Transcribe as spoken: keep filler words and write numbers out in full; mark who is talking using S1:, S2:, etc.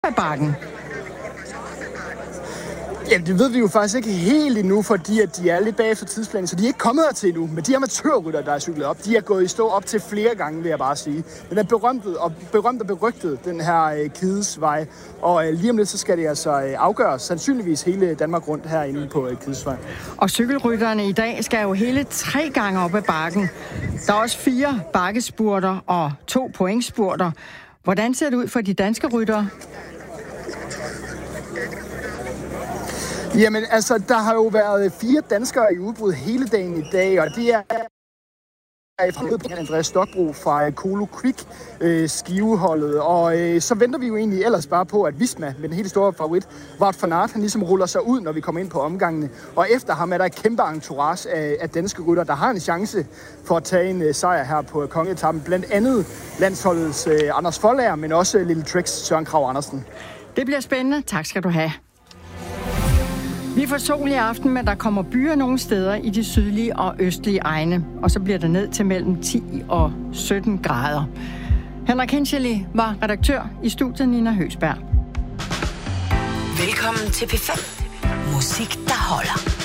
S1: af bakken?
S2: Jamen, det ved vi jo faktisk ikke helt endnu, fordi at de er lidt bag for tidsplanen, så de er ikke kommet hertil endnu. Men de amatørrytter, der er cyklet op, de er gået i stå op til flere gange, vil jeg bare sige. Den er berømtet og berømt og berygtet, den her øh, Kidesvej. Og øh, lige om lidt, så skal det altså øh, afgøres sandsynligvis hele Danmark rundt herinde på øh, Kidesvej.
S1: Og cykelrytterne i dag skal jo hele tre gange op ad bakken. Der er også fire bakkespurter og to pointspurter. Hvordan ser det ud for de danske ryttere?
S2: Jamen, altså, der har jo været fire danskere i udbrud hele dagen i dag, og det er fra Andreas Stokbro fra Kolo Quick øh, skiveholdet. Og øh, så venter vi jo egentlig ellers bare på, at Visma, med den helt store favorit, Wout van Aert, han ligesom ruller sig ud, når vi kommer ind på omgangene. Og efter ham er der et kæmpe entourage af, af danske rytter, der har en chance for at tage en øh, sejr her på kongeetappen. Blandt andet landsholdets øh, Anders Foldager, men også øh, Lille Treks Søren Kragh Andersen.
S1: Det bliver spændende. Tak skal du have. Vi får sol i aften, men der kommer byer nogle steder i de sydlige og østlige egne. Og så bliver det ned til mellem ti og sytten grader. Henrik Henscheli var redaktør, i studiet Nina Høsberg.
S3: Velkommen til P fem. Musik, der holder.